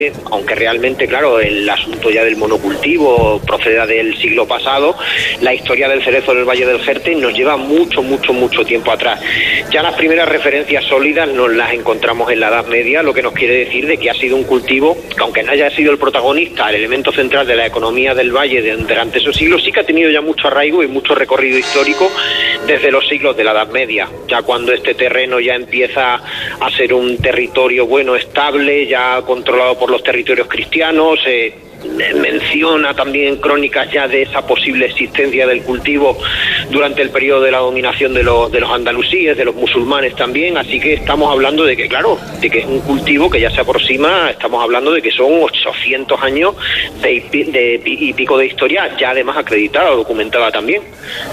aunque realmente, claro, el asunto ya del monocultivo proceda del siglo pasado, la historia del cerezo en el Valle del Jerte nos lleva mucho tiempo atrás. Ya las primeras referencias sólidas nos las encontramos en la Edad Media, lo que nos quiere decir de que ha sido un cultivo que, aunque no haya sido el protagonista, el elemento central de la economía del valle durante esos siglos, sí que ha tenido ya mucho arraigo y mucho recorrido histórico desde los siglos de la Edad Media. Ya cuando este terreno ya empieza a ser un territorio estable, ya controlado por los territorios cristianos, menciona también crónicas ya de esa posible existencia del cultivo durante el periodo de la dominación de los andalusíes, de los musulmanes también, así que estamos hablando de que, claro, de que es un cultivo que ya se aproxima, estamos hablando de que son 800 años y pico de historia, ya además acreditada, documentada también.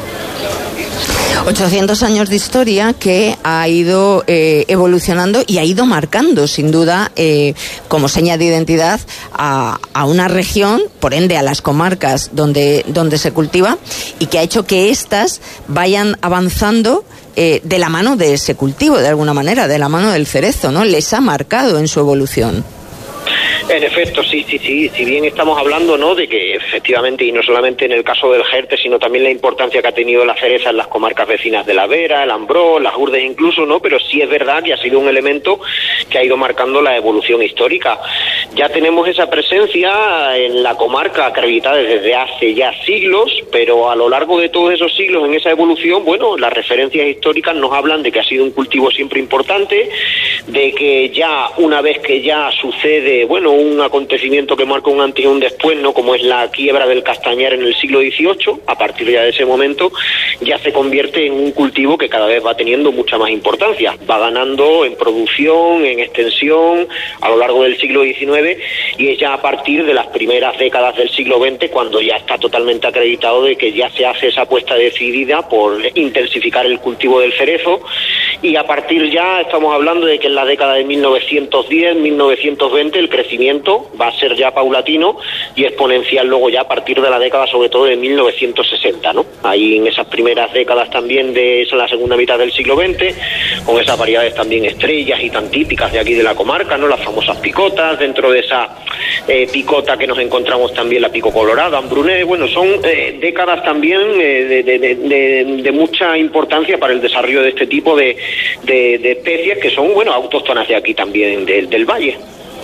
800 años de historia que ha ido evolucionando y ha ido marcando, sin duda, como seña de identidad a una región, por ende a las comarcas donde se cultiva, y que ha hecho que éstas vayan avanzando de la mano de ese cultivo, de alguna manera, de la mano del cerezo, ¿no? Les ha marcado en su evolución. En efecto, sí. Si bien estamos hablando, ¿no?, de que efectivamente, y no solamente en el caso del Jerte, sino también la importancia que ha tenido la cereza en las comarcas vecinas de la Vera, el Ambrós, las Urdes incluso, ¿no? Pero sí es verdad que ha sido un elemento que ha ido marcando la evolución histórica. Ya tenemos esa presencia en la comarca acreditada desde hace ya siglos, pero a lo largo de todos esos siglos en esa evolución, las referencias históricas nos hablan de que ha sido un cultivo siempre importante, de que ya una vez que ya sucede, un acontecimiento que marca un antes y un después, ¿no?, como es la quiebra del castañar en el siglo XVIII, a partir ya de ese momento ya se convierte en un cultivo que cada vez va teniendo mucha más importancia, va ganando en producción, en extensión a lo largo del siglo XIX, y es ya a partir de las primeras décadas del siglo XX cuando ya está totalmente acreditado de que ya se hace esa apuesta decidida por intensificar el cultivo del cerezo, y a partir ya estamos hablando de que en la década de 1910, 1920 el crecimiento va a ser ya paulatino y exponencial luego ya a partir de la década sobre todo de 1960, ¿no? Ahí en esas primeras décadas también de la segunda mitad del siglo XX, con esas variedades también estrellas y tan típicas de aquí de la comarca, ¿no? Las famosas picotas, dentro de esa picota que nos encontramos también la pico colorada, Ambrunet, son décadas también de mucha importancia para el desarrollo de este tipo de especies que son, autóctonas de aquí también del valle.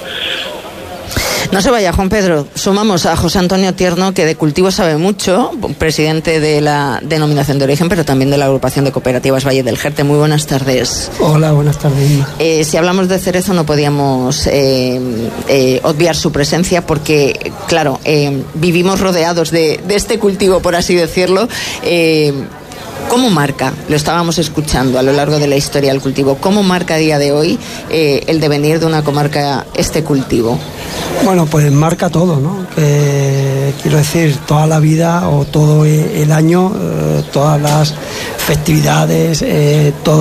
No se vaya, Juan Pedro. Sumamos a José Antonio Tierno, que de cultivo sabe mucho, presidente de la Denominación de Origen, pero también de la Agrupación de Cooperativas Valle del Jerte. Muy buenas tardes. Hola, buenas tardes, Inma. Si hablamos de cerezo no podíamos obviar su presencia porque, claro, vivimos rodeados de este cultivo, por así decirlo. ¿Cómo marca? Lo estábamos escuchando a lo largo de la historia del cultivo. ¿Cómo marca a día de hoy el devenir de una comarca este cultivo? Pues marca todo, ¿no? Quiero decir, toda la vida o todo el año, todas las festividades, todo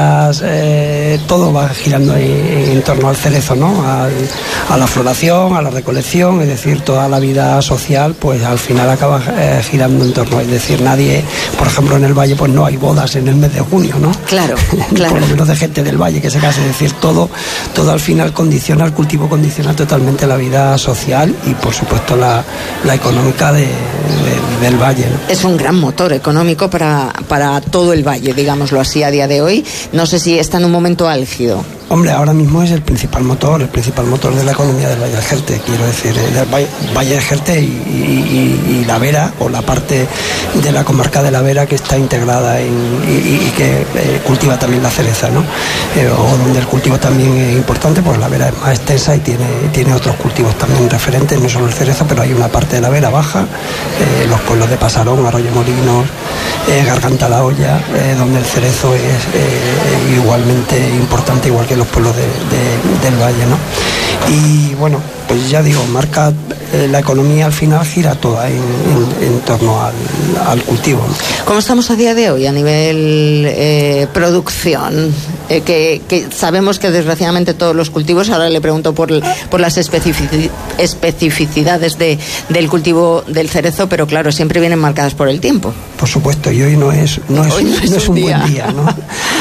va girando en torno al cerezo, ¿no? A la floración, a la recolección, es decir, toda la vida social, pues al final acaba girando en torno. Es decir, nadie, por ejemplo, en el valle, pues no hay bodas en el mes de junio, ¿no? Claro. Por lo menos de gente del valle que se case. Es decir, todo al final condiciona, el cultivo condiciona totalmente la vida social y, por supuesto, la económica del valle, ¿no? Es un gran motor económico para todo el valle, digámoslo así, a día de hoy. No sé si está en un momento álgido. Hombre, ahora mismo es el principal motor de la economía del Valle del Jerte, quiero decir, del Valle del Jerte y la Vera, o la parte de la comarca de la Vera que está integrada y que cultiva también la cereza, ¿no? O donde el cultivo también es importante, pues la Vera es más extensa y tiene otros cultivos también referentes, no solo el cerezo, pero hay una parte de la Vera baja, los pueblos de Pasarón, Arroyo Molinos, Garganta la Olla, donde el cerezo es igualmente importante, igual que los pueblos del valle, ¿no? Y pues ya digo, marca la economía, al final gira toda en torno al cultivo. ¿Cómo estamos a día de hoy a nivel producción? Que sabemos que desgraciadamente todos los cultivos, ahora le pregunto por las especificidades del cultivo del cerezo, pero claro, siempre vienen marcadas por el tiempo. Por supuesto, y hoy no es un buen día, ¿no?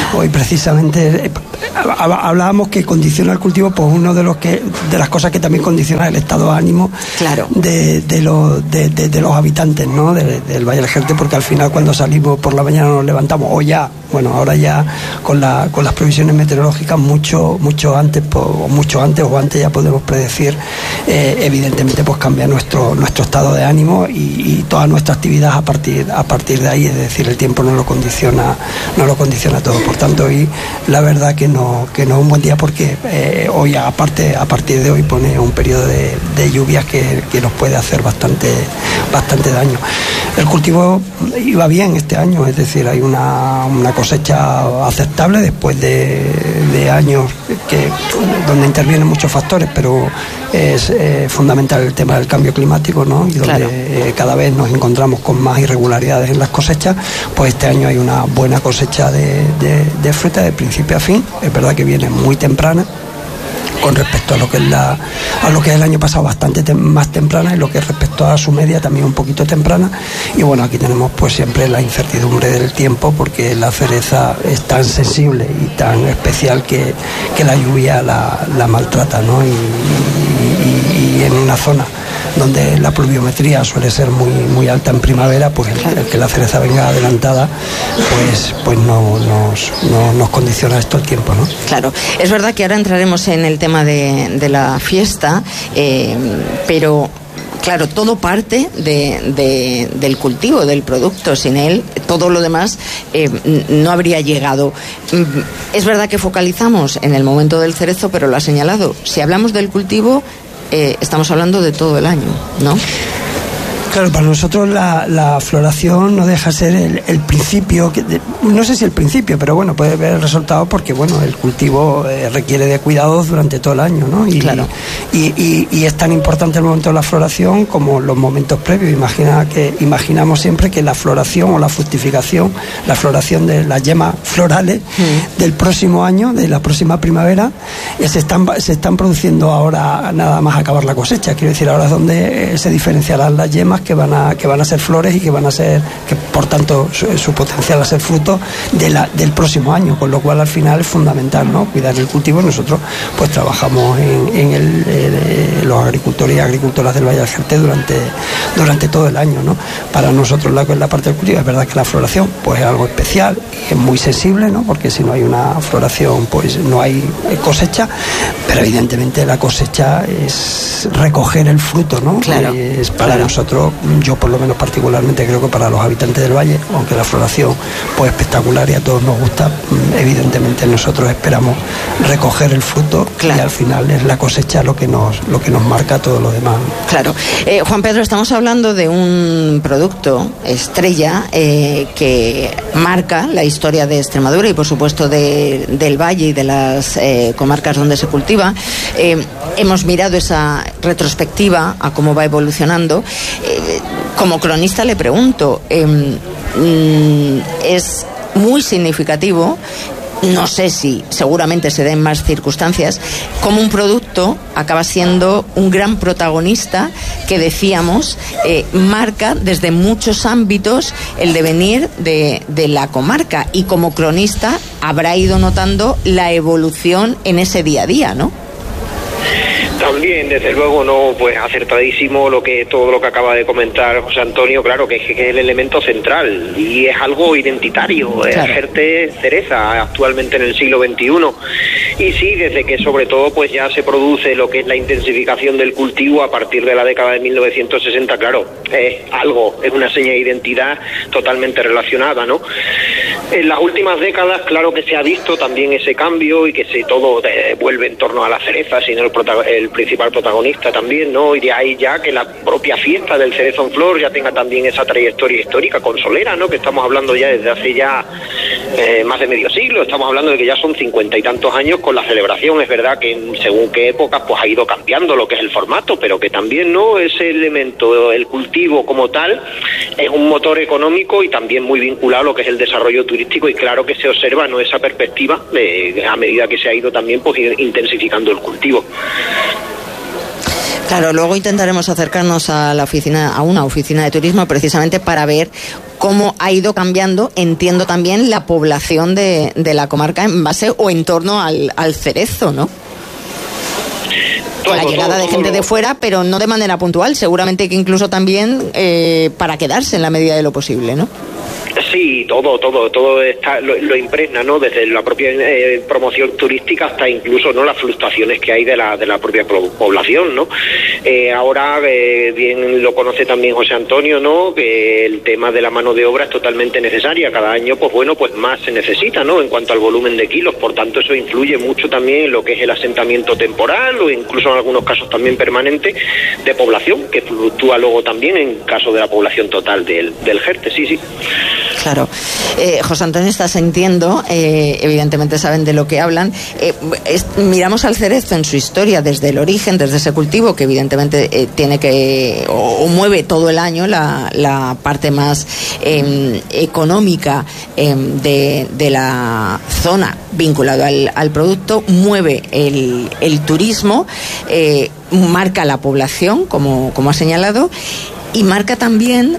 Hoy precisamente hablábamos que condiciona el cultivo, pues uno de las cosas que también condiciona el estado de ánimo, claro, de los habitantes, ¿no? del Valle del Jerte, porque al final cuando salimos por la mañana nos levantamos, o ya, bueno, ahora ya con las previsiones meteorológicas mucho antes o antes ya podemos predecir, evidentemente pues cambia nuestro estado de ánimo y toda nuestra actividad a partir de ahí, es decir, el tiempo no lo condiciona todo. Por tanto, hoy la verdad que no es un buen día, porque hoy a partir de hoy pone un periodo de lluvias que nos puede hacer bastante daño. El cultivo iba bien este año, es decir, hay una cosecha aceptable después de años donde intervienen muchos factores, pero es fundamental el tema del cambio climático, ¿no? Y donde claro, cada vez nos encontramos con más irregularidades en las cosechas. Pues este año hay una buena cosecha de fruta de principio a fin. Es verdad que viene muy temprana con respecto a lo que es el año pasado, bastante más temprana, y lo que es respecto a su media también un poquito temprana. Y bueno, aquí tenemos pues siempre la incertidumbre del tiempo, porque la cereza es tan sensible y tan especial que la lluvia la maltrata, ¿no? Y en una zona donde la pluviometría suele ser muy alta en primavera, pues el que la cereza venga adelantada pues no nos condiciona esto el tiempo, ¿no? Claro, es verdad que ahora entraremos en el tema de la fiesta, pero claro, todo parte del cultivo, del producto. Sin él, todo lo demás no habría llegado. Es verdad que focalizamos en el momento del cerezo, pero lo ha señalado. Si hablamos del cultivo, estamos hablando de todo el año, ¿no? Claro, para nosotros la floración no deja ser el principio, no sé si el principio, pero bueno, puede ver el resultado, porque bueno, el cultivo requiere de cuidados durante todo el año, ¿no? Claro. Y es tan importante el momento de la floración como los momentos previos. Imaginamos siempre que la floración o la fructificación, la floración de las yemas florales del próximo año, de la próxima primavera, se están produciendo ahora nada más acabar la cosecha. Quiero decir, ahora es donde se diferenciarán las yemas que van a ser flores y que por tanto su potencial a ser fruto del próximo año, con lo cual al final es fundamental, ¿no? Cuidar el cultivo. Nosotros pues trabajamos en los agricultores y agricultoras del Valle del Jerte durante todo el año, ¿no? Para nosotros la parte del cultivo, es verdad que la floración pues es algo especial y es muy sensible, ¿no? Porque si no hay una floración pues no hay cosecha, pero evidentemente la cosecha es recoger el fruto, ¿no? Claro. Es para nosotros, yo por lo menos particularmente creo que para los habitantes del valle, aunque la floración pues espectacular y a todos nos gusta, evidentemente nosotros esperamos recoger el fruto, claro, y al final es la cosecha lo que nos marca todo lo demás. Claro. Juan Pedro, estamos hablando de un producto estrella que marca la historia de Extremadura y por supuesto del valle y de las comarcas donde se cultiva. Hemos mirado esa retrospectiva a cómo va evolucionando. Como cronista le pregunto, es muy significativo, no sé si seguramente se den más circunstancias, como un producto acaba siendo un gran protagonista que decíamos marca desde muchos ámbitos el devenir de la comarca, y como cronista habrá ido notando la evolución en ese día a día, ¿no? También, desde luego, no, pues acertadísimo todo lo que acaba de comentar José Antonio. Claro que es el elemento central y es algo identitario. Claro. El Jerte cereza actualmente en el siglo XXI. Y sí, desde que sobre todo pues ya se produce lo que es la intensificación del cultivo a partir de la década de 1960, claro, es una seña de identidad totalmente relacionada, ¿no? En las últimas décadas, claro que se ha visto también ese cambio y que todo vuelve en torno a la cereza, sino el principal protagonista también, ¿no? Y de ahí ya que la propia fiesta del cerezo en flor ya tenga también esa trayectoria histórica consolera, ¿no? Que estamos hablando ya desde hace ya más de medio siglo, estamos hablando de que ya son 50 y tantos años con la celebración. Es verdad que según qué épocas pues ha ido cambiando lo que es el formato, pero que también no ese elemento, el cultivo como tal, es un motor económico y también muy vinculado a lo que es el desarrollo turístico, y claro que se observa, ¿no?, esa perspectiva a medida que se ha ido también pues intensificando el cultivo. Claro, luego intentaremos acercarnos a una oficina de turismo precisamente para ver cómo ha ido cambiando, entiendo también, la población de la comarca en base o en torno al cerezo, ¿no? La llegada de gente de fuera, pero no de manera puntual, seguramente que incluso también para quedarse en la medida de lo posible, ¿no? Sí, todo está, lo impregna, ¿no? Desde la propia promoción turística hasta incluso, ¿no?, las fluctuaciones que hay de la propia población, ¿no? Ahora, bien lo conoce también José Antonio, ¿no?, que el tema de la mano de obra es totalmente necesaria. Cada año, pues bueno, pues más se necesita, ¿no?, en cuanto al volumen de kilos. Por tanto, eso influye mucho también en lo que es el asentamiento temporal o incluso en algunos casos también permanente de población, que fluctúa luego también en caso de la población total del Jerte, sí. Claro. José Antonio está sintiendo, evidentemente saben de lo que hablan. Miramos al cerezo en su historia desde el origen, desde ese cultivo que evidentemente tiene que, o mueve todo el año la parte más económica de la zona vinculada al producto, mueve el turismo, marca la población, como ha señalado, y marca también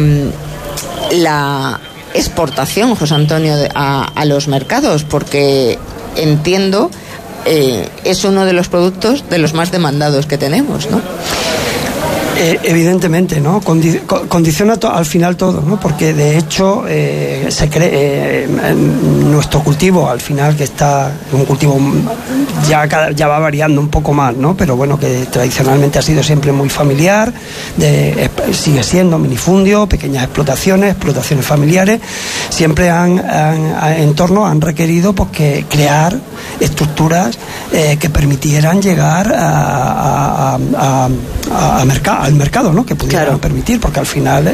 la exportación, José Antonio, a los mercados, porque entiendo es uno de los productos de los más demandados que tenemos, ¿no? Evidentemente, ¿no? Condiciona al final todo, ¿no? Porque de hecho se cree nuestro cultivo, al final, que está un cultivo ya va variando un poco más, ¿no? Pero bueno, que tradicionalmente ha sido siempre muy familiar, sigue siendo minifundio, pequeñas explotaciones familiares, siempre en torno han requerido pues que crear estructuras que permitieran llegar al mercado, ¿no? Que pudieran permitir, porque al final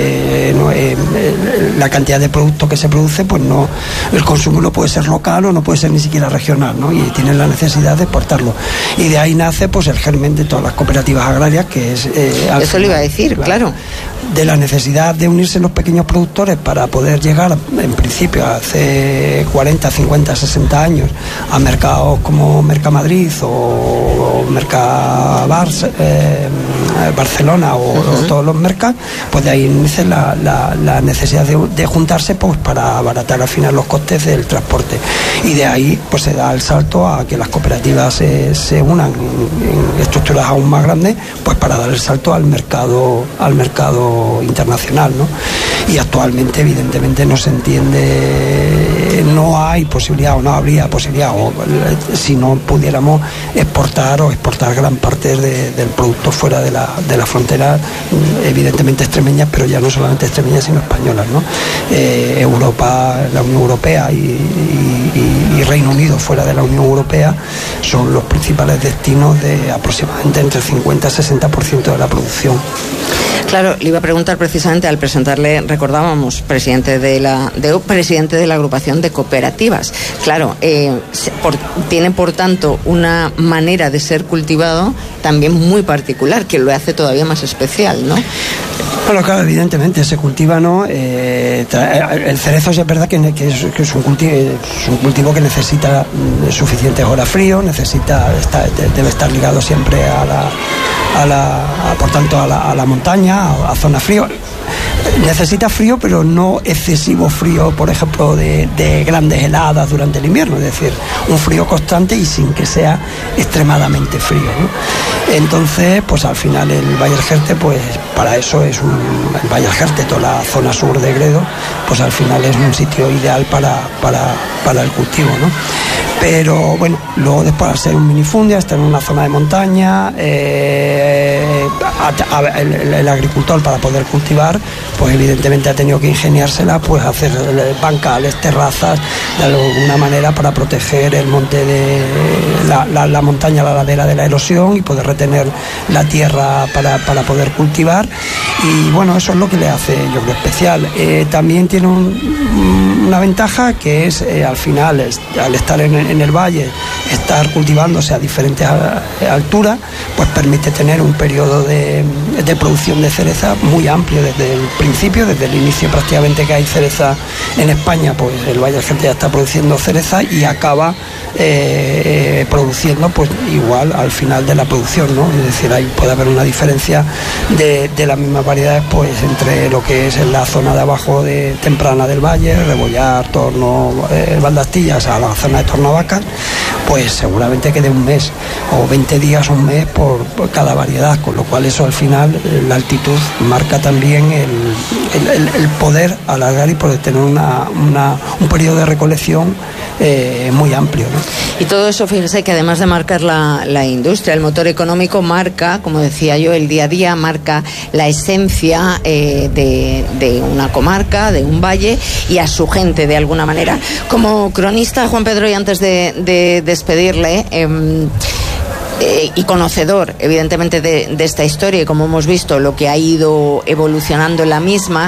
la cantidad de producto que se produce, pues no, el consumo no puede ser local o no puede ser ni siquiera regional, ¿no? Y tienen la necesidad de exportarlo. Y de ahí nace pues el germen de todas las cooperativas agrarias, que es eso le iba a decir, claro, de la necesidad de unirse los pequeños productores para poder llegar, en principio, hace 40, 50, 60 años, a mercados como Mercamadrid o Barcelona o todos los mercados, pues de ahí nace la necesidad de juntarse pues para abaratar al final los costes del transporte, y de ahí pues se da el salto a que las cooperativas se unan en estructuras aún más grandes, pues para dar el salto al mercado internacional, ¿no? Y actualmente evidentemente no se entiende, no hay posibilidad o no habría posibilidad, o si no pudiéramos exportar gran parte del producto fuera de la frontera, evidentemente extremeñas, pero ya no solamente extremeñas sino españolas, ¿no? Europa, la Unión Europea y Reino Unido fuera de la Unión Europea son los principales destinos de aproximadamente entre el 50 y 60% de la producción. Claro, le iba a preguntar precisamente, al presentarle, recordábamos, presidente de la agrupación de cooperativas. Claro, tiene por tanto una manera de ser cultivado también muy particular, que lo hace todavía más especial, ¿no? Bueno, claro, evidentemente se cultiva, ¿no? El cerezo es verdad que es un cultivo que necesita suficientes horas frío, debe estar ligado siempre por tanto a la montaña, a zona frío. Necesita frío, pero no excesivo frío, por ejemplo, de grandes heladas durante el invierno, es decir, un frío constante y sin que sea extremadamente frío, ¿no? Entonces, pues al final el Valle del Jerte, pues para eso el Valle del Jerte, toda la zona sur de Gredo, pues al final es un sitio ideal para el cultivo, ¿no? Pero bueno, luego después, al ser un minifundio, estar en una zona de montaña, el agricultor, para poder cultivar, pues evidentemente ha tenido que ingeniársela, pues hacer bancales, terrazas, de alguna manera para proteger el monte de la montaña, la ladera de la erosión, y poder retener la tierra para poder cultivar. Y bueno, eso es lo que le hace, yo creo, especial. También tiene una ventaja, que es al final, al estar en el valle, estar cultivándose a diferentes alturas, pues permite tener un periodo de producción de cereza muy amplio, desde el principio, desde el inicio prácticamente que hay cereza en España, pues el Valle del Jerte ya está produciendo cereza y acaba produciendo pues igual al final de la producción, ¿no? Es decir, ahí puede haber una diferencia de las mismas variedades pues entre lo que es en la zona de abajo de temprana del valle, Rebollar, Torno, Valdastillas, a la zona de Tornavacas, pues seguramente quede un mes o 20 días, un mes por cada variedad, con lo cual eso al final la altitud marca también el poder alargar y poder tener un periodo de recolección muy amplio, ¿no? Y todo eso, fíjense que además de marcar la industria, el motor económico marca, como decía yo, el día a día, marca la esencia de una comarca, de un valle y a su gente de alguna manera. Como cronista, Juan Pedro, y antes de despedirle, y conocedor evidentemente de esta historia y como hemos visto lo que ha ido evolucionando en la misma,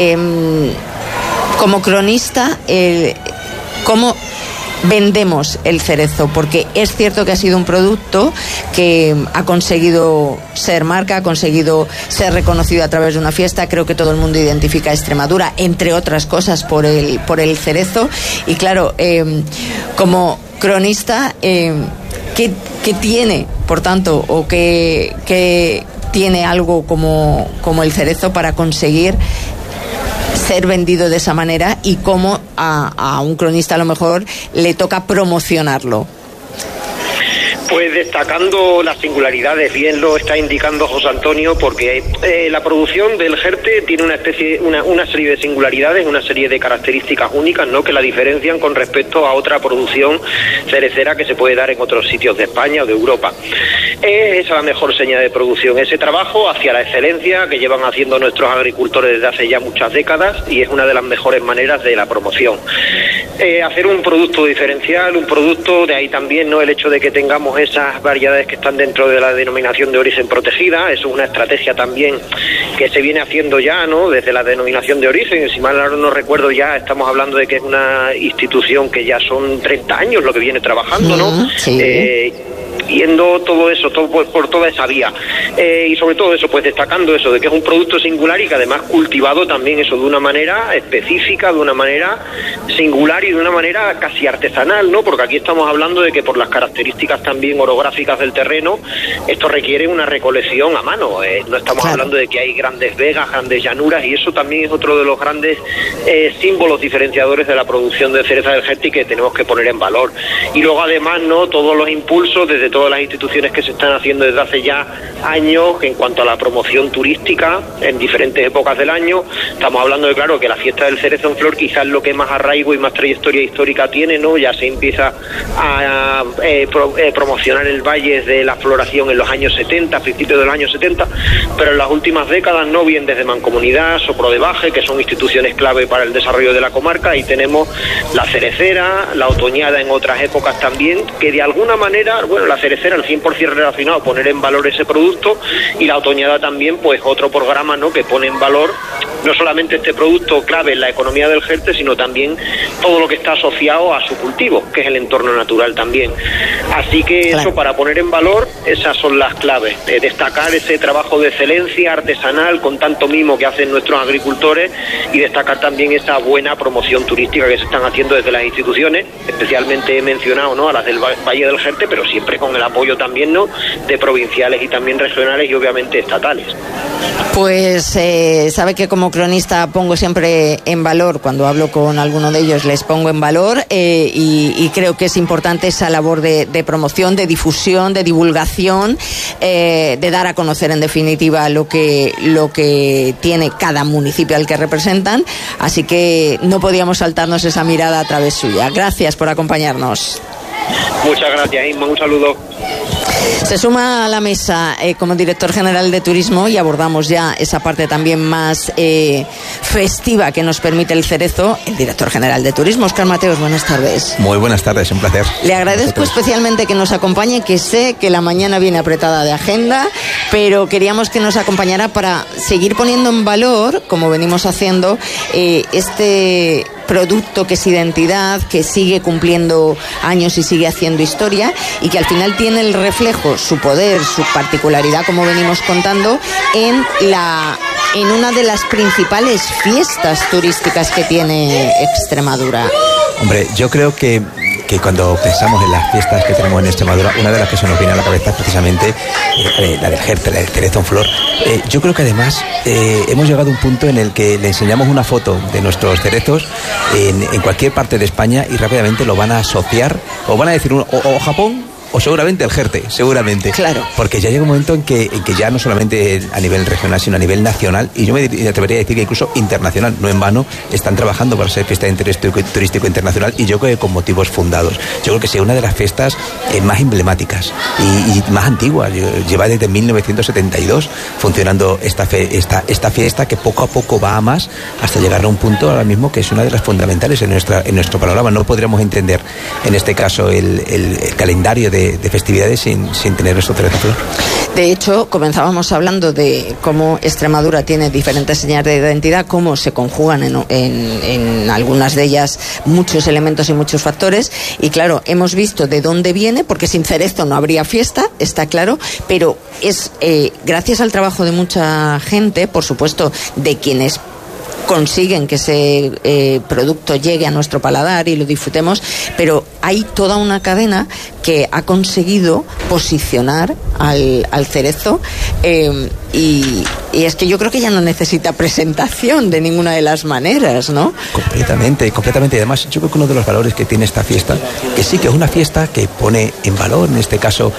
como cronista, ¿cómo vendemos el cerezo? Porque es cierto que ha sido un producto que ha conseguido ser marca, ha conseguido ser reconocido a través de una fiesta. Creo que todo el mundo identifica a Extremadura, entre otras cosas, por el cerezo. Y claro, como cronista, ¿qué tiene, por tanto, o qué tiene algo como el cerezo para conseguir ser vendido de esa manera, y cómo a un cronista a lo mejor le toca promocionarlo? Pues destacando las singularidades, bien lo está indicando José Antonio, porque la producción del Jerte tiene una serie de singularidades, una serie de características únicas, ¿no?, que la diferencian con respecto a otra producción cerecera que se puede dar en otros sitios de España o de Europa. Es esa la mejor señal de producción, ese trabajo hacia la excelencia que llevan haciendo nuestros agricultores desde hace ya muchas décadas, y es una de las mejores maneras de la promoción. Hacer un producto diferencial, un producto, de ahí también, ¿no?, el hecho de que tengamos esas variedades que están dentro de la denominación de origen protegida. Eso es una estrategia también que se viene haciendo ya, ¿no?, desde la denominación de origen. Si mal no recuerdo, ya estamos hablando de que es una institución que ya son 30 años lo que viene trabajando, ¿no? Sí. Viendo todo eso, todo por toda esa vía, y sobre todo eso, pues destacando eso de que es un producto singular y que además cultivado también eso de una manera específica, de una manera singular y de una manera casi artesanal, ¿no? Porque aquí estamos hablando de que por las características también orográficas del terreno, esto requiere una recolección a mano, no estamos hablando de que hay grandes vegas, grandes llanuras, y eso también es otro de los grandes símbolos diferenciadores de la producción de cereza del Jerte, que tenemos que poner en valor. Y luego además, ¿no?, todos los impulsos desde todas las instituciones que se están haciendo desde hace ya años en cuanto a la promoción turística en diferentes épocas del año. Estamos hablando de, claro, que la fiesta del cerezo en flor quizás lo que más arraigo y más trayectoria histórica tiene, ¿no? Ya se empieza a promocionar el valle de la floración en los años 70, a principios de los años 70, pero en las últimas décadas, ¿no?, bien desde Mancomunidad, Sopro de Baje, que son instituciones clave para el desarrollo de la comarca, y tenemos la cerecera, la otoñada en otras épocas también, que de alguna manera, bueno, la cerecera al 100% relacionado a poner en valor ese producto, y la otoñada también, pues otro programa, ¿no?, que pone en valor no solamente este producto clave en la economía del Jerte, sino también todo lo que está asociado a su cultivo, que es el entorno natural también. Así que claro, eso, para poner en valor, esas son las claves, destacar ese trabajo de excelencia artesanal con tanto mimo que hacen nuestros agricultores, y destacar también esa buena promoción turística que se están haciendo desde las instituciones, especialmente he mencionado, ¿no?, a las del Valle del Jerte, pero siempre con el apoyo también, ¿no?, de provinciales y también regionales y obviamente estatales. Pues sabe que como cronista pongo siempre en valor, cuando hablo con alguno de ellos les pongo en valor, y creo que es importante esa labor de promoción, de difusión, de divulgación, de dar a conocer en definitiva lo que tiene cada municipio al que representan. Así que no podíamos saltarnos esa mirada a través suya. Gracias por acompañarnos. Muchas gracias, Inma, un saludo. Se suma a la mesa como director general de turismo, y abordamos ya esa parte también más festiva que nos permite el cerezo, el director general de turismo, Óscar Mateos. Buenas tardes. Muy buenas tardes, un placer. Le agradezco especialmente que nos acompañe, que sé que la mañana viene apretada de agenda, pero queríamos que nos acompañara para seguir poniendo en valor, como venimos haciendo, este producto que es identidad, que sigue cumpliendo años y sigue haciendo historia, y que al final tiene el reflejo, su poder, su particularidad, como venimos contando, en la en una de las principales fiestas turísticas que tiene Extremadura. Hombre, yo creo que cuando pensamos en las fiestas que tenemos en Extremadura, una de las que se nos viene a la cabeza es precisamente la del Jerte, la del cerezo en flor. Yo creo que además hemos llegado a un punto en el que le enseñamos una foto de nuestros cerezos en cualquier parte de España y rápidamente lo van a asociar, o van a decir o Japón, o seguramente el Jerte, seguramente. Claro. Porque ya llega un momento en que ya no solamente a nivel regional, sino a nivel nacional, y yo me atrevería a decir que incluso internacional. No en vano están trabajando para ser fiesta de interés turístico internacional, y yo creo que con motivos fundados. Yo creo que sea una de las fiestas más emblemáticas y más antiguas. Lleva desde 1972 funcionando esta fiesta, que poco a poco va a más, hasta llegar a un punto ahora mismo que es una de las fundamentales en nuestro panorama. No podríamos entender en este caso el calendario de festividades sin tener esto cerezo en flor. De hecho, comenzábamos hablando de cómo Extremadura tiene diferentes señales de identidad, cómo se conjugan en algunas de ellas muchos elementos y muchos factores, y claro, hemos visto de dónde viene, porque sin cerezo no habría fiesta, está claro, pero es gracias al trabajo de mucha gente, por supuesto, de quienes consiguen que ese producto llegue a nuestro paladar y lo disfrutemos, pero hay toda una cadena que ha conseguido posicionar al cerezo y es que yo creo que ya no necesita presentación de ninguna de las maneras, ¿no? Completamente. Y además yo creo que uno de los valores que tiene esta fiesta, que sí que es una fiesta que pone en valor, en este caso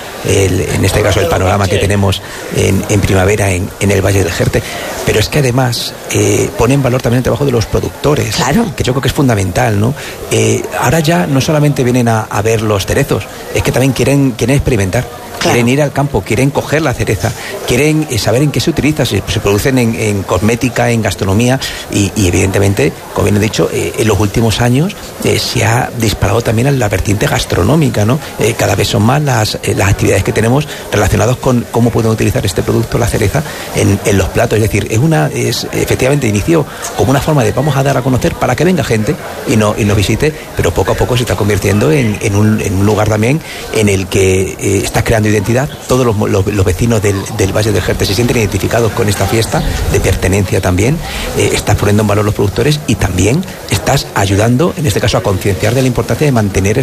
el panorama que tenemos en primavera en el Valle del Jerte, pero es que además pone en valor también el trabajo de los productores, claro, que yo creo que es fundamental, ¿no? Ahora ya no solamente vienen a ver los cerezos, es que también quieren experimentar. Claro. Quieren ir al campo, quieren coger la cereza, quieren saber en qué se utiliza, si se producen en cosmética, en gastronomía y evidentemente, como bien he dicho, en los últimos años se ha disparado también en la vertiente gastronómica, ¿no? Cada vez son más las actividades que tenemos relacionadas con cómo pueden utilizar este producto, la cereza, en los platos. Es decir, efectivamente inició como una forma de vamos a dar a conocer para que venga gente y nos visite, pero poco a poco se está convirtiendo en un lugar también en el que está creando identidad. Todos los vecinos del Valle del Jerte se sienten identificados con esta fiesta de pertenencia también. Estás poniendo en valor los productores y también estás ayudando, en este caso, a concienciar de la importancia de mantener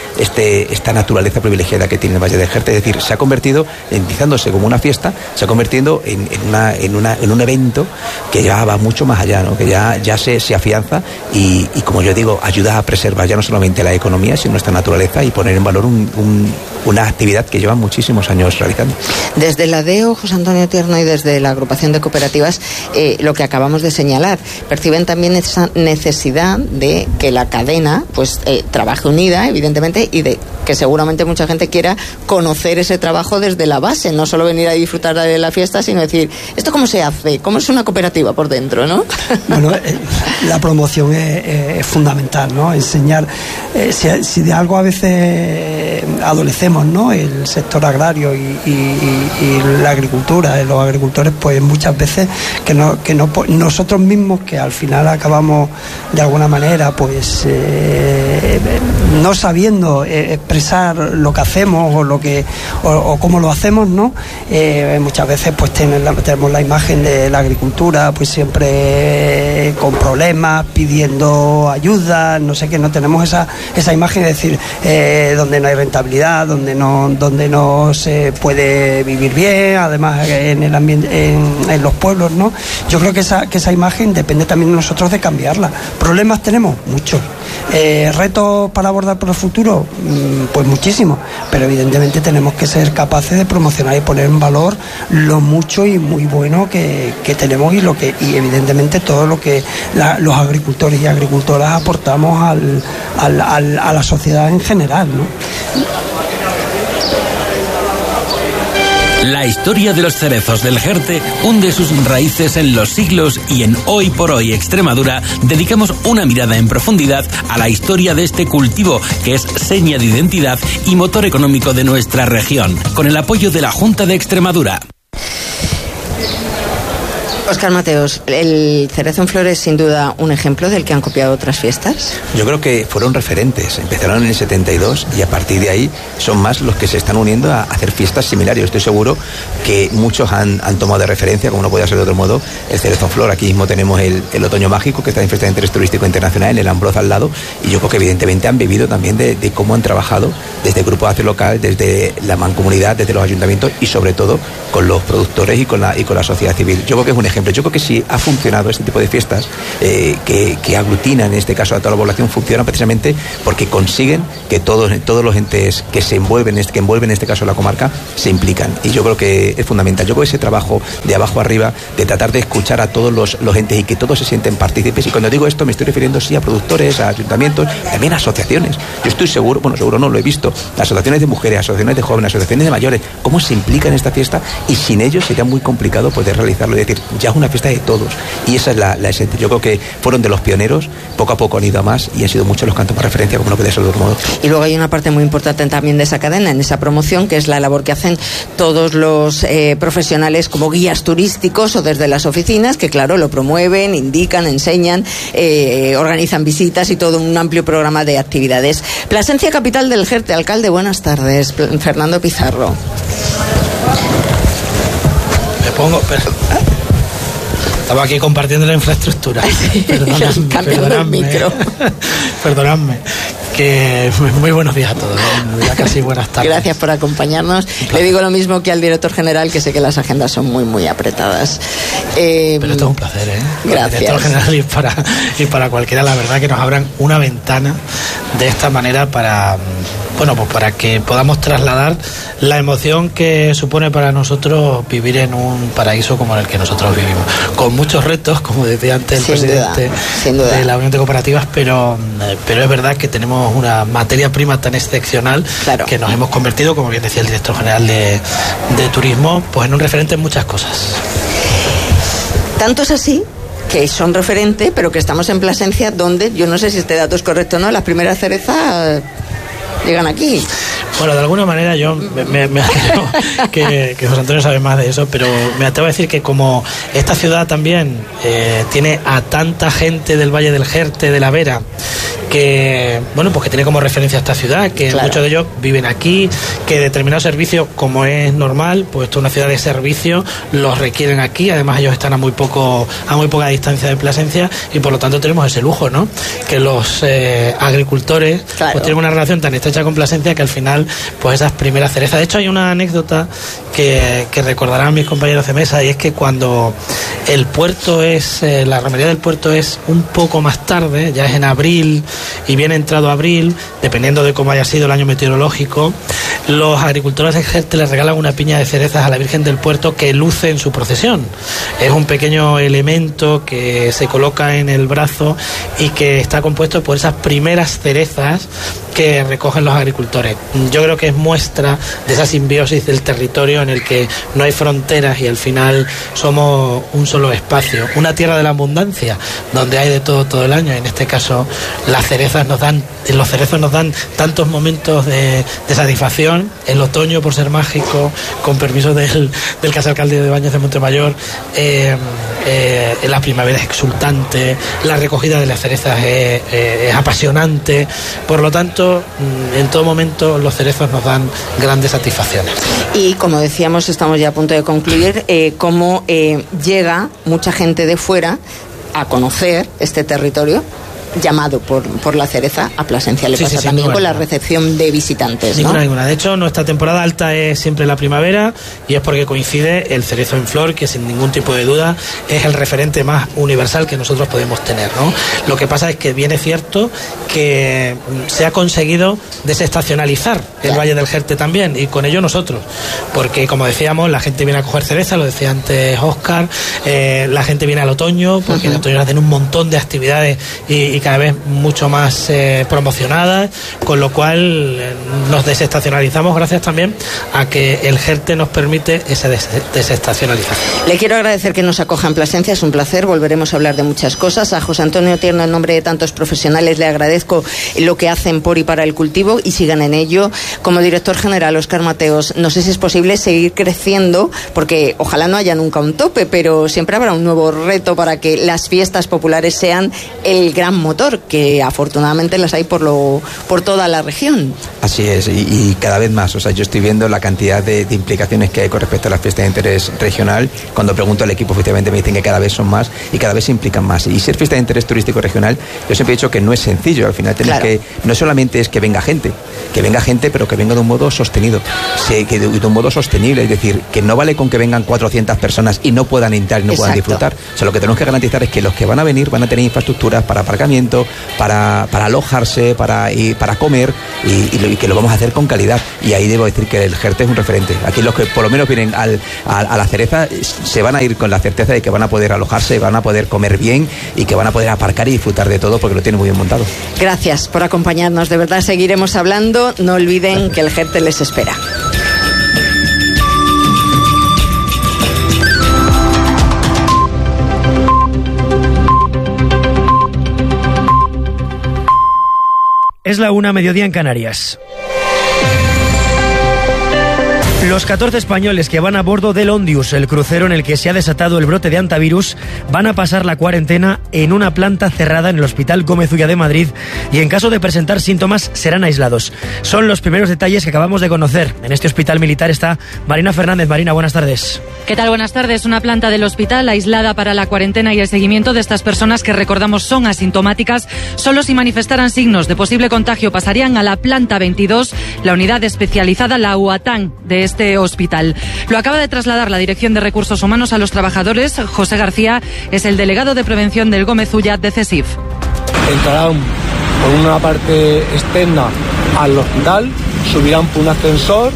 esta naturaleza privilegiada que tiene el Valle del Jerte. Es decir, se ha convertido, entizándose como una fiesta, se ha convertido en un evento que ya va mucho más allá, ¿no? Que ya se afianza y como yo digo, ayuda a preservar ya no solamente la economía, sino nuestra naturaleza y poner en valor una actividad que lleva muchísimos años realizando. Desde la DEO, José Antonio Tierno, y desde la agrupación de cooperativas, lo que acabamos de señalar, perciben también esa necesidad de que la cadena trabaje unida, evidentemente, y de que seguramente mucha gente quiera conocer ese trabajo desde la base, no solo venir a disfrutar de la fiesta, sino decir, ¿esto cómo se hace? ¿Cómo es una cooperativa por dentro, no? Bueno, la promoción es fundamental, ¿no? Enseñar, si de algo a veces adolecemos, ¿no? El sector agrario y la agricultura, los agricultores, pues muchas veces que nosotros mismos, que al final acabamos de alguna manera pues no sabiendo expresar lo que hacemos o cómo lo hacemos, ¿no? Muchas veces pues tenemos la imagen de la agricultura pues siempre con problemas, pidiendo ayuda, no sé qué, no tenemos esa imagen de decir donde no hay rentabilidad, donde no se puede vivir bien, además en el ambiente, en los pueblos, ¿no? Yo creo que esa imagen depende también de nosotros de cambiarla. ¿Problemas tenemos? Muchos. ¿Retos para abordar por el futuro? Pues muchísimos, pero evidentemente tenemos que ser capaces de promocionar y poner en valor lo mucho y muy bueno que tenemos y evidentemente todo lo que los agricultores y agricultoras aportamos a la sociedad en general, ¿no? La historia de los cerezos del Jerte hunde sus raíces en los siglos y en Hoy por Hoy Extremadura dedicamos una mirada en profundidad a la historia de este cultivo que es seña de identidad y motor económico de nuestra región, con el apoyo de la Junta de Extremadura. Óscar Mateos, el Cerezo en Flor es sin duda un ejemplo del que han copiado otras fiestas. Yo creo que fueron referentes, empezaron en el 72 y a partir de ahí son más los que se están uniendo a hacer fiestas similares. Estoy seguro que muchos han tomado de referencia, como no podía ser de otro modo, el Cerezo en Flor. Aquí mismo tenemos el Otoño Mágico, que está en Fiesta de Interés Turístico Internacional, en el Ambroz al lado, y yo creo que evidentemente han bebido también de cómo han trabajado desde el Grupo de Acción Local, desde la mancomunidad, desde los ayuntamientos y sobre todo con los productores y con la sociedad civil. Yo creo que es un ejemplo. Yo creo que si ha funcionado este tipo de fiestas que aglutinan en este caso a toda la población, funcionan precisamente porque consiguen que todos los entes que se envuelven, que envuelven en este caso la comarca, se implican. Y yo creo que es fundamental. Yo creo que ese trabajo de abajo arriba, de tratar de escuchar a todos los entes y que todos se sienten partícipes. Y cuando digo esto me estoy refiriendo sí a productores, a ayuntamientos, también a asociaciones. Yo estoy seguro, bueno, seguro no, lo he visto, asociaciones de mujeres, asociaciones de jóvenes, asociaciones de mayores, cómo se implican en esta fiesta, y sin ellos sería muy complicado poder realizarlo y decir, ya es una fiesta de todos. Y esa es la esencia. Yo creo que fueron de los pioneros, poco a poco han ido a más y han sido muchos los que han tomado referencia, como no puede ser de otro modo. Y luego hay una parte muy importante también de esa cadena, en esa promoción, que es la labor que hacen todos los profesionales como guías turísticos o desde las oficinas, que claro, lo promueven, indican, enseñan, organizan visitas y todo un amplio programa de actividades. Plasencia, capital del Jerte. Alcalde, buenas tardes. Fernando Pizarro. Me pongo... Estaba aquí compartiendo la infraestructura. Perdonadme. Que muy buenos días a todos, ya casi buenas tardes. Gracias por acompañarnos. Claro. Le digo lo mismo que al director general, que sé que las agendas son muy apretadas. Pero esto es un placer, Gracias. El director general y para cualquiera, la verdad, que nos abran una ventana de esta manera para que podamos trasladar la emoción que supone para nosotros vivir en un paraíso como el que nosotros vivimos, con muchos retos, como decía antes el presidente de la Unión de Cooperativas, pero es verdad que tenemos una materia prima tan excepcional, claro, que nos hemos convertido, como bien decía el director general de Turismo, pues en un referente en muchas cosas. Tanto es así que son referente, pero que estamos en Plasencia, donde, yo no sé si este dato es correcto o no, las primeras cerezas llegan aquí. Bueno, de alguna manera yo me atrevo, que José Antonio sabe más de eso, pero me atrevo a decir que como esta ciudad también tiene a tanta gente del Valle del Jerte, de la Vera, que que tiene como referencia esta ciudad, que claro, muchos de ellos viven aquí, que determinados servicios, como es normal, pues esto es una ciudad de servicio, los requieren aquí, además ellos están a muy poca distancia de Plasencia, y por lo tanto tenemos ese lujo, ¿no? Que los agricultores, claro, pues tienen una relación tan estrecha con Plasencia que al final, pues esas primeras cerezas. De hecho, hay una anécdota que recordarán mis compañeros de mesa, y es que cuando el puerto la romería del puerto es un poco más tarde, ya es en abril y bien entrado abril, dependiendo de cómo haya sido el año meteorológico, los agricultores de Jerte les regalan una piña de cerezas a la Virgen del Puerto que luce en su procesión. Es un pequeño elemento que se coloca en el brazo y que está compuesto por esas primeras cerezas que recogen los agricultores. Yo creo que es muestra de esa simbiosis del territorio en el que no hay fronteras y al final somos un solo espacio, una tierra de la abundancia donde hay de todo el año. En este caso los cerezos nos dan tantos momentos de satisfacción. El otoño, por ser mágico, con permiso del alcalde de Baños de Montemayor, la primavera es exultante, la recogida de las cerezas es apasionante. Por lo tanto, en todo momento los cerezos nos dan grandes satisfacciones. Y como decíamos, estamos ya a punto de concluir, cómo llega mucha gente de fuera a conocer este territorio llamado por la cereza a Plasencia. Le pasa también con la recepción de visitantes, ¿no? Ninguna. De hecho, nuestra temporada alta es siempre la primavera, y es porque coincide el cerezo en flor, que sin ningún tipo de duda es el referente más universal que nosotros podemos tener, ¿no? Lo que pasa es que bien es cierto que se ha conseguido desestacionalizar el Valle del Jerte también, y con ello nosotros, porque como decíamos, la gente viene a coger cereza, lo decía antes Óscar, la gente viene al otoño, porque en el otoño hacen un montón de actividades y cada vez mucho más promocionadas, con lo cual nos desestacionalizamos gracias también a que el Jerte nos permite esa desestacionalización. Le quiero agradecer que nos acoja en Plasencia, es un placer, volveremos a hablar de muchas cosas. A José Antonio Tierno, en nombre de tantos profesionales, le agradezco lo que hacen por y para el cultivo y sigan en ello. Como director general, Óscar Mateos, no sé si es posible seguir creciendo, porque ojalá no haya nunca un tope, pero siempre habrá un nuevo reto para que las fiestas populares sean el gran motor, que afortunadamente las hay por toda la región. Así es, y cada vez más. O sea, yo estoy viendo la cantidad de implicaciones que hay con respecto a las fiestas de interés regional. Cuando pregunto al equipo, efectivamente me dicen que cada vez son más y cada vez se implican más. Y ser fiesta de interés turístico regional, yo siempre he dicho que no es sencillo. Al final no solamente es que venga gente, pero que venga de un modo sostenido, de un modo sostenible. Es decir, que no vale con que vengan 400 personas y no puedan entrar y no puedan disfrutar. O sea, lo que tenemos que garantizar es que los que van a venir van a tener infraestructuras para aparcamiento, para alojarse, para comer y que lo vamos a hacer con calidad. Y ahí debo decir que el Jerte es un referente. Aquí los que por lo menos vienen a la Cereza se van a ir con la certeza de que van a poder alojarse, van a poder comer bien y que van a poder aparcar y disfrutar de todo porque lo tienen muy bien montado. Gracias por acompañarnos, de verdad seguiremos hablando. No olviden que el Jerte les espera. Es la 1:00, mediodía en Canarias. Los 14 españoles que van a bordo del Ondius, el crucero en el que se ha desatado el brote de hantavirus, van a pasar la cuarentena en una planta cerrada en el Hospital Gómez Ulla de Madrid y en caso de presentar síntomas serán aislados. Son los primeros detalles que acabamos de conocer. En este hospital militar está Marina Fernández. Marina, buenas tardes. ¿Qué tal? Buenas tardes. Una planta del hospital aislada para la cuarentena y el seguimiento de estas personas que, recordamos, son asintomáticas. Solo si manifestaran signos de posible contagio pasarían a la planta 22, la unidad especializada, la UATAN de este hospital. Lo acaba de trasladar la Dirección de Recursos Humanos a los trabajadores. José García es el delegado de prevención del Gómez Ulla de CESIF. Entrarán por una parte externa al hospital, subirán por un ascensor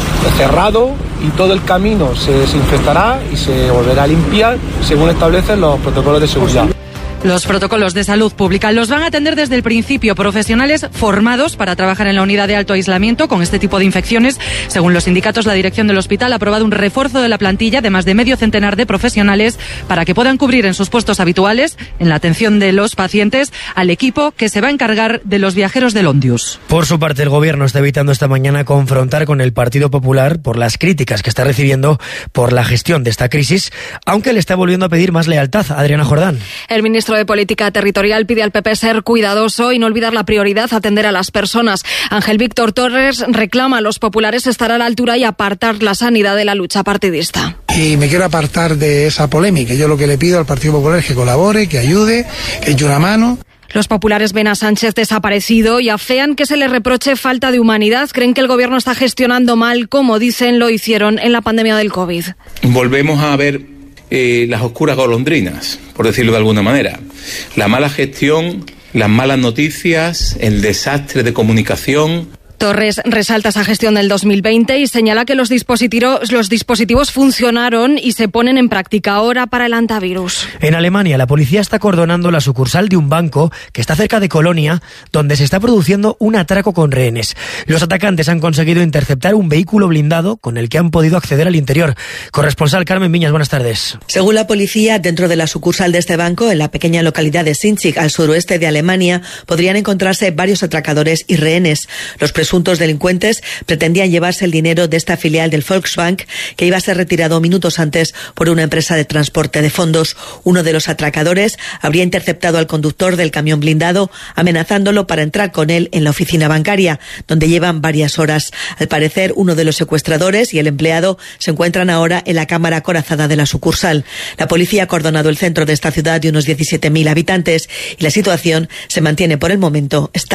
cerrado y todo el camino se desinfectará y se volverá a limpiar según establecen los protocolos de seguridad. Los protocolos de salud pública los van a atender desde el principio profesionales formados para trabajar en la unidad de alto aislamiento con este tipo de infecciones. Según los sindicatos, la dirección del hospital ha aprobado un refuerzo de la plantilla de más de medio centenar de profesionales para que puedan cubrir en sus puestos habituales, en la atención de los pacientes, al equipo que se va a encargar de los viajeros del Ondius. Por su parte, el gobierno está evitando esta mañana confrontar con el Partido Popular por las críticas que está recibiendo por la gestión de esta crisis, aunque le está volviendo a pedir más lealtad. Adriana Jordán. El ministro de Política Territorial pide al PP ser cuidadoso y no olvidar la prioridad, atender a las personas. Ángel Víctor Torres reclama a los populares estar a la altura y apartar la sanidad de la lucha partidista. Y me quiero apartar de esa polémica. Yo lo que le pido al Partido Popular es que colabore, que ayude, que eche una mano. Los populares ven a Sánchez desaparecido y afean que se le reproche falta de humanidad. Creen que el gobierno está gestionando mal, como dicen lo hicieron en la pandemia del COVID. Volvemos a ver las oscuras golondrinas, por decirlo de alguna manera. La mala gestión, las malas noticias, el desastre de comunicación. Torres resalta esa gestión del 2020 y señala que los dispositivos funcionaron y se ponen en práctica ahora para el hantavirus. En Alemania, la policía está acordonando la sucursal de un banco que está cerca de Colonia, donde se está produciendo un atraco con rehenes. Los atacantes han conseguido interceptar un vehículo blindado con el que han podido acceder al interior. Corresponsal Carmen Viñas, buenas tardes. Según la policía, dentro de la sucursal de este banco, en la pequeña localidad de Sinchig, al suroeste de Alemania, podrían encontrarse varios atracadores y rehenes. Los presuntos delincuentes pretendían llevarse el dinero de esta filial del Volksbank, que iba a ser retirado minutos antes por una empresa de transporte de fondos. Uno de los atracadores habría interceptado al conductor del camión blindado, amenazándolo para entrar con él en la oficina bancaria, donde llevan varias horas. Al parecer, uno de los secuestradores y el empleado se encuentran ahora en la cámara acorazada de la sucursal. La policía ha acordonado el centro de esta ciudad de unos 17.000 habitantes y la situación se mantiene por el momento estable.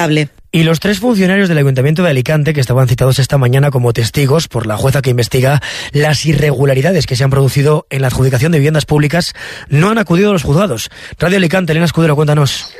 Y los 3 funcionarios del Ayuntamiento de Alicante, que estaban citados esta mañana como testigos por la jueza que investiga las irregularidades que se han producido en la adjudicación de viviendas públicas, no han acudido a los juzgados. Radio Alicante, Elena Escudero, cuéntanos.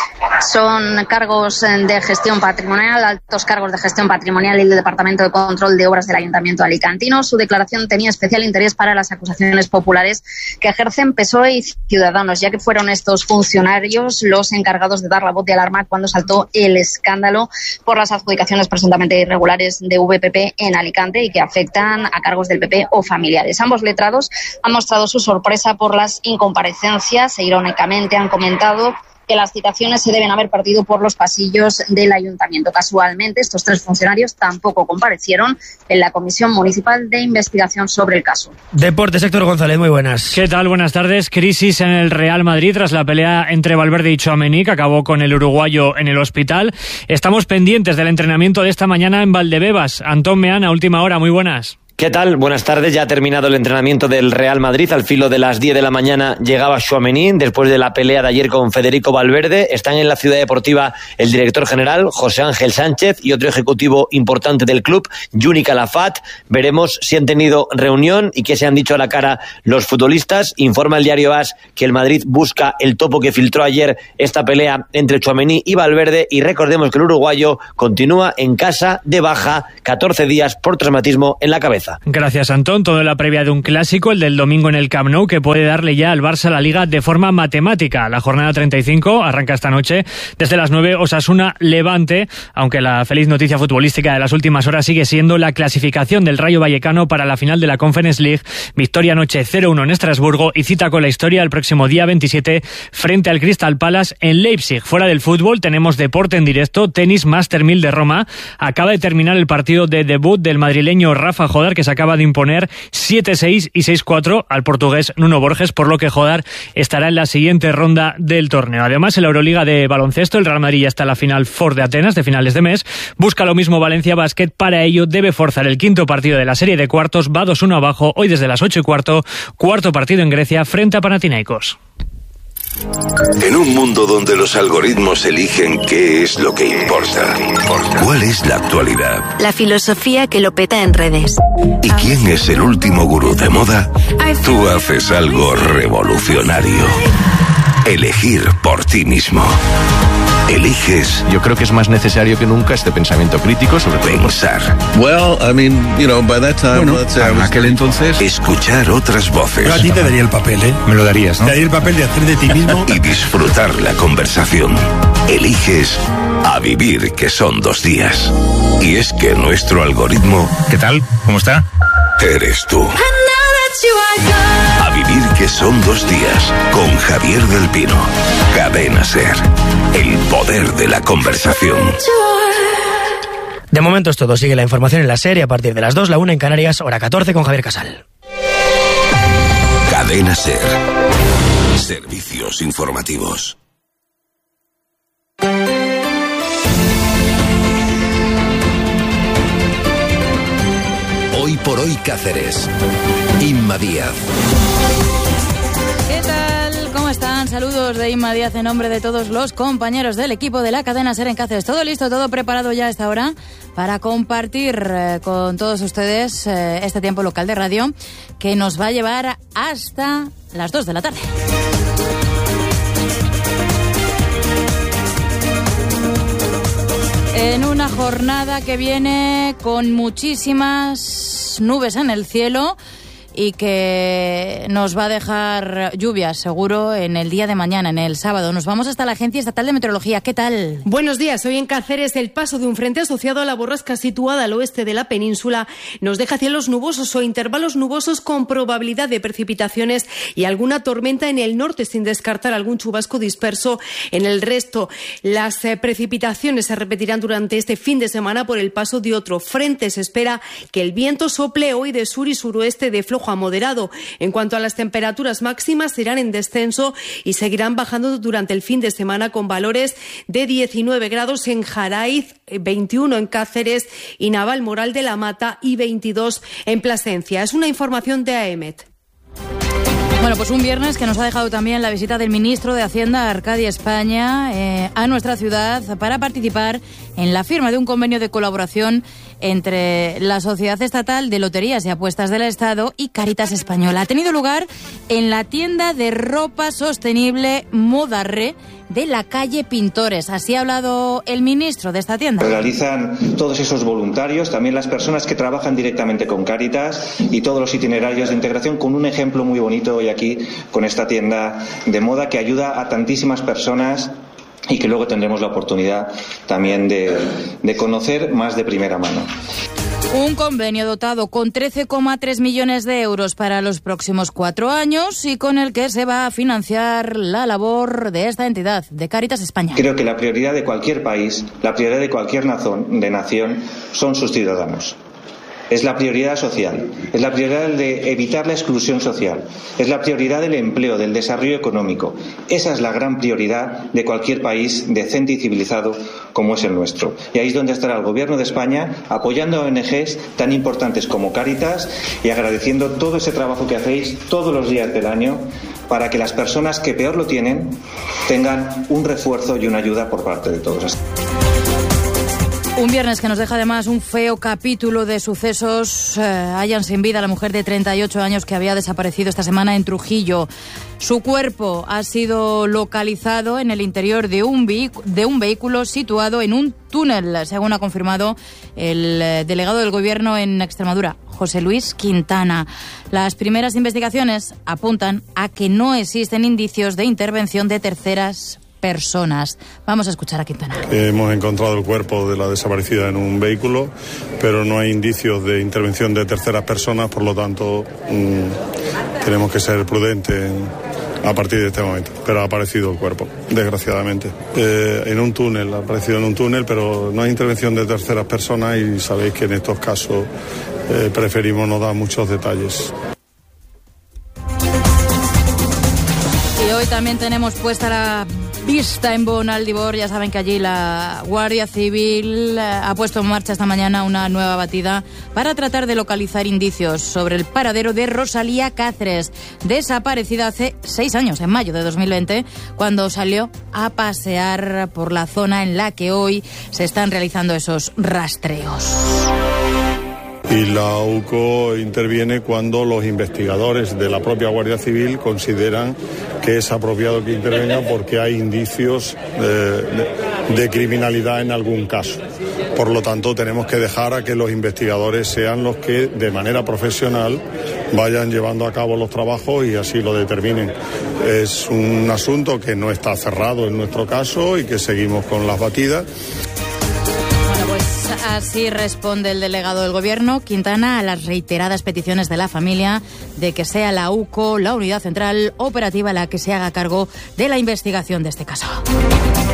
Son cargos de gestión patrimonial, altos cargos de gestión patrimonial y del Departamento de Control de Obras del Ayuntamiento alicantino. Su declaración tenía especial interés para las acusaciones populares que ejercen PSOE y Ciudadanos, ya que fueron estos funcionarios los encargados de dar la voz de alarma cuando saltó el escándalo por las adjudicaciones presuntamente irregulares de VPP en Alicante y que afectan a cargos del PP o familiares. Ambos letrados han mostrado su sorpresa por las incomparecencias e irónicamente han comentado que las citaciones se deben haber partido por los pasillos del ayuntamiento. Casualmente, estos 3 funcionarios tampoco comparecieron en la Comisión Municipal de Investigación sobre el caso. Deportes, Héctor González, muy buenas. ¿Qué tal? Buenas tardes. Crisis en el Real Madrid tras la pelea entre Valverde y Tchouaméni, que acabó con el uruguayo en el hospital. Estamos pendientes del entrenamiento de esta mañana en Valdebebas. Antón Meana, última hora, muy buenas. ¿Qué tal? Buenas tardes. Ya ha terminado el entrenamiento del Real Madrid. Al filo de las 10 de la mañana llegaba Tchouaméni después de la pelea de ayer con Federico Valverde. Están en la ciudad deportiva el director general, José Ángel Sánchez, y otro ejecutivo importante del club, Juni Calafat. Veremos si han tenido reunión y qué se han dicho a la cara los futbolistas. Informa el diario AS que el Madrid busca el topo que filtró ayer esta pelea entre Tchouaméni y Valverde. Y recordemos que el uruguayo continúa en casa de baja, 14 días por traumatismo en la cabeza. Gracias, Antón. Todo en la previa de un clásico, el del domingo en el Camp Nou, que puede darle ya al Barça la Liga de forma matemática. La jornada 35 arranca esta noche desde las 9, Osasuna-Levante, aunque la feliz noticia futbolística de las últimas horas sigue siendo la clasificación del Rayo Vallecano para la final de la Conference League. Victoria anoche 0-1 en Estrasburgo y cita con la historia el próximo día 27 frente al Crystal Palace en Leipzig. Fuera del fútbol tenemos deporte en directo, tenis Master 1000 de Roma. Acaba de terminar el partido de debut del madrileño Rafa Jodar, que se acaba de imponer 7-6 y 6-4 al portugués Nuno Borges, por lo que Jodar estará en la siguiente ronda del torneo. Además, en la Euroliga de baloncesto, el Real Madrid ya está en la Final Four de Atenas de finales de mes. Busca lo mismo Valencia Basket. Para ello debe forzar el quinto partido de la serie de cuartos. Va 2-1 abajo hoy desde las 8:15. Cuarto partido en Grecia frente a Panathinaikos. En un mundo donde los algoritmos eligen qué es lo que importa, ¿cuál es la actualidad? La filosofía que lo peta en redes. ¿Y quién es el último gurú de moda? Tú haces algo revolucionario. Elegir por ti mismo. Eliges. Yo creo que es más necesario que nunca este pensamiento crítico sobre pensar. Well, I mean, by that time, bueno, en aquel entonces, escuchar otras voces. Yo a ti te daría el papel, ¿eh? Me lo darías, ¿no? Te daría el papel de hacer de ti mismo. Y disfrutar la conversación. Eliges a vivir, que son 2 días. Y es que nuestro algoritmo... ¿Qué tal? ¿Cómo está? Eres tú. A vivir, que son 2 días, con Javier del Pino. Cadena SER. El poder de la conversación. De momento es todo. Sigue la información en la serie a partir de las 2, la 1 en Canarias, hora 14 con Javier Casal. Cadena SER. Servicios informativos. Hoy por hoy Cáceres. Inma Díaz. ¿Qué tal? ¿Cómo están? Saludos de Inma Díaz en nombre de todos los compañeros del equipo de la cadena SER en Cáceres. Todo listo, todo preparado ya a esta hora para compartir con todos ustedes este tiempo local de radio que nos va a llevar hasta las 2 de la tarde. En una jornada que viene con muchísimas nubes en el cielo y que nos va a dejar lluvias, seguro, en el día de mañana, en el sábado. Nos vamos hasta la Agencia Estatal de Meteorología. ¿Qué tal? Buenos días. Hoy en Cáceres el paso de un frente asociado a la borrasca situada al oeste de la península nos deja cielos nubosos o intervalos nubosos con probabilidad de precipitaciones y alguna tormenta en el norte, sin descartar algún chubasco disperso en el resto. Las precipitaciones se repetirán durante este fin de semana por el paso de otro frente. Se espera que el viento sople hoy de sur y suroeste de flojo a moderado. En cuanto a las temperaturas máximas, irán en descenso y seguirán bajando durante el fin de semana con valores de 19 grados en Jaraiz, 21 en Cáceres y Navalmoral de la Mata y 22 en Plasencia. Es una información de AEMET. Bueno, Bueno, pues un viernes que nos ha dejado también la visita del ministro de Hacienda, Arcadia España, a nuestra ciudad para participar en la firma de un convenio de colaboración entre la Sociedad Estatal de Loterías y Apuestas del Estado y Cáritas Española. Ha tenido lugar en la tienda de ropa sostenible Modarre de la calle Pintores. Así ha hablado el ministro de esta tienda. Realizan todos esos voluntarios, también las personas que trabajan directamente con Cáritas y todos los itinerarios de integración, con un ejemplo muy bonito hoy aquí con esta tienda de moda que ayuda a tantísimas personas y que luego tendremos la oportunidad también de conocer más de primera mano. Un convenio dotado con 13,3 millones de euros para los próximos 4 años y con el que se va a financiar la labor de esta entidad, de Cáritas España. Creo que la prioridad de cualquier país, la prioridad de cualquier nación son sus ciudadanos. Es la prioridad social, es la prioridad de evitar la exclusión social, es la prioridad del empleo, del desarrollo económico. Esa es la gran prioridad de cualquier país decente y civilizado como es el nuestro. Y ahí es donde estará el Gobierno de España apoyando a ONGs tan importantes como Cáritas y agradeciendo todo ese trabajo que hacéis todos los días del año para que las personas que peor lo tienen tengan un refuerzo y una ayuda por parte de todos. Un viernes que nos deja además un feo capítulo de sucesos. Hallan sin vida a la mujer de 38 años que había desaparecido esta semana en Trujillo. Su cuerpo ha sido localizado en el interior de un vehículo situado en un túnel, según ha confirmado el delegado del Gobierno en Extremadura, José Luis Quintana. Las primeras investigaciones apuntan a que no existen indicios de intervención de terceras personas. Vamos a escuchar a Quintana. Hemos encontrado el cuerpo de la desaparecida en un vehículo, pero no hay indicios de intervención de terceras personas, por lo tanto tenemos que ser prudentes a partir de este momento. Pero ha aparecido el cuerpo, desgraciadamente. En un túnel, ha aparecido en un túnel, pero no hay intervención de terceras personas y sabéis que en estos casos preferimos no dar muchos detalles. Y hoy también tenemos puesta la vista en Bonaldibor. Ya saben que allí la Guardia Civil ha puesto en marcha esta mañana una nueva batida para tratar de localizar indicios sobre el paradero de Rosalía Cáceres, desaparecida hace 6 años, en mayo de 2020, cuando salió a pasear por la zona en la que hoy se están realizando esos rastreos. Y la UCO interviene cuando los investigadores de la propia Guardia Civil consideran que es apropiado que intervengan porque hay indicios de criminalidad en algún caso. Por lo tanto, tenemos que dejar a que los investigadores sean los que, de manera profesional, vayan llevando a cabo los trabajos y así lo determinen. Es un asunto que no está cerrado en nuestro caso y que seguimos con las batidas. Así responde el delegado del Gobierno, Quintana, a las reiteradas peticiones de la familia de que sea la UCO, la Unidad Central Operativa, la que se haga cargo de la investigación de este caso.